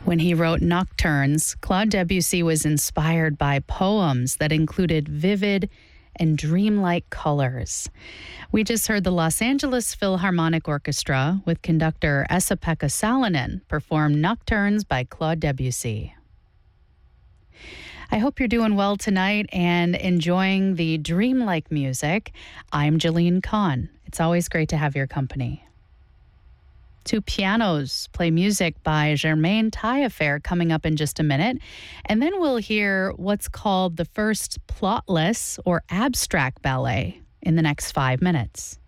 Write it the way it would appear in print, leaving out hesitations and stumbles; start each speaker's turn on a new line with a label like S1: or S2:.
S1: When he wrote Nocturnes, Claude Debussy was inspired by poems that included vivid and dreamlike colors. We just heard the Los Angeles Philharmonic Orchestra with conductor Esa-Pekka Salonen perform Nocturnes by Claude Debussy. I hope you're doing well tonight and enjoying the dreamlike music. I'm Jeline Kahn. It's always great to have your company. Two pianos play music by Germain Taillefer coming up in just a minute. And then we'll hear what's called the first plotless or abstract ballet in the next 5 minutes.